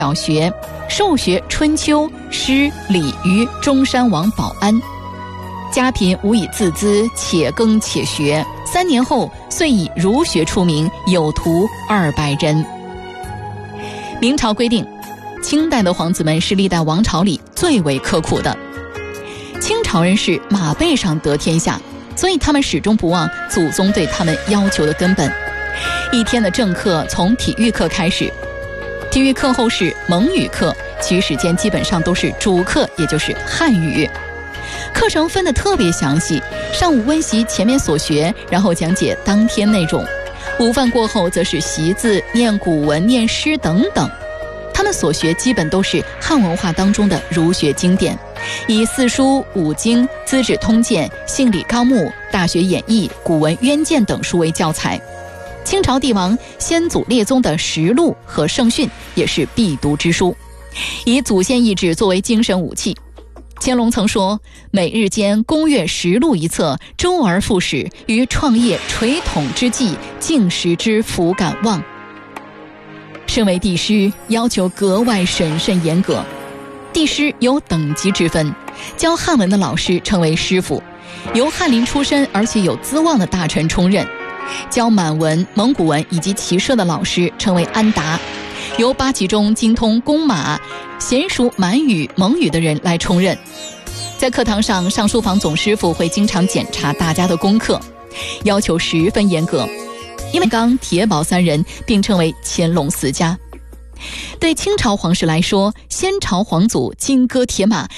小学，授学春秋、诗、礼于中山王保安。家贫无以自资，且耕且学。3年后，遂以儒学出名，有徒200人。明朝规定，清代的皇子们是历代王朝里最为刻苦的。清朝人是马背上得天下，所以他们始终不忘祖宗对他们要求的根本。一天的正课从体育课开始，体育课后是蒙语课，其余时间基本上都是主课，也就是汉语。课程分得特别详细，上午温习前面所学，然后讲解当天内容。午饭过后则是习字、念古文、念诗等等。他们所学基本都是汉文化当中的儒学经典，以四书、五经、资治通鉴、信理纲目、大学演义、古文渊鉴等书为教材。清朝帝王先祖列宗的实录和圣训也是必读之书，以祖先意志作为精神武器。乾隆曾说，每日间攻阅实录一册，周而复始，于创业垂统之际，竟时之福感望。身为帝师，要求格外审慎严格。帝师有等级之分，教汉文的老师称为师傅，由翰林出身而且有资望的大臣充任；教满文、蒙古文以及骑射的老师称为安达，由8旗中精通弓马、娴熟满语、蒙语的人来充任。在课堂上，上书房总师傅会经常检查大家的功课，要求十分严格。因为刚、铁宝3人并称为乾隆4家。对清朝皇室来说，先朝皇祖金戈铁马